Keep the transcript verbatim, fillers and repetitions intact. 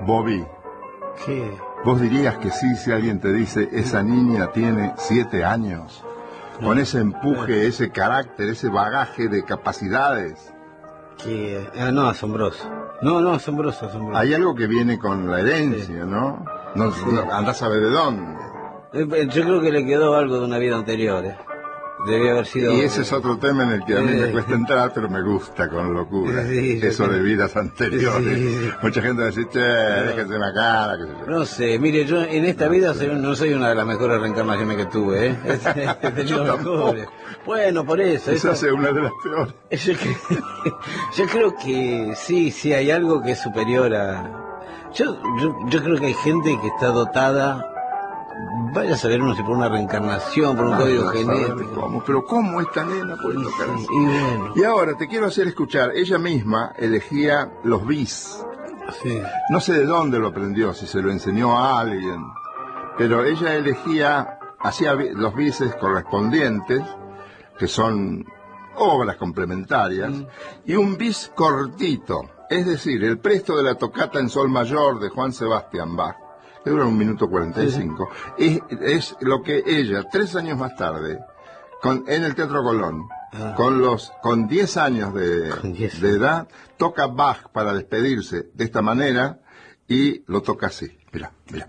Bobby, ¿Qué? ¿vos dirías que sí si alguien te dice esa niña tiene siete años? No. Con ese empuje, ese carácter, ese bagaje de capacidades. ¿Qué? Ah, no, asombroso. No, no, asombroso, asombroso. Hay algo que viene con la herencia, Sí. ¿no? No, Sí. no andás a saber de dónde. Eh, Yo creo que le quedó algo de una vida anterior, ¿eh? Debía haber sido... Y ese es otro tema en el que a mí me Eh, cuesta entrar, pero me gusta con locura. Sí, yo Eso de creo. vidas anteriores. Sí. Mucha gente va a decir, che, déjese una cara, qué sé yo. No sé, mire, yo en esta vida soy- no soy una de las mejores reencarnaciones que tuve, ¿eh? He tenido Yo tampoco. mejores. Bueno, por eso. Esa eso- es una de las peores. Yo creo, yo creo que sí, sí hay algo que es superior a... Yo, yo, yo creo que hay gente que está dotada, vaya a saber uno si por una reencarnación, por un Ah, código no saber genético. cómo, pero ¿cómo esta nena puede Y, tocar sí, así? y bueno, Y ahora te quiero hacer escuchar, ella misma elegía los bis. sí. No sé de dónde lo aprendió, si se lo enseñó a alguien, pero ella elegía, hacía bi- los bises correspondientes, que son obras complementarias, Mm. y un bis cortito, es decir, el presto de la tocata en sol mayor de Juan Sebastián Bach, que dura un minuto cuarenta y cinco, es, es lo que ella, tres años más tarde, con, en el Teatro Colón, Ah. con los con diez años de, Con diez de edad, toca Bach para despedirse de esta manera y lo toca así. Mira, mira.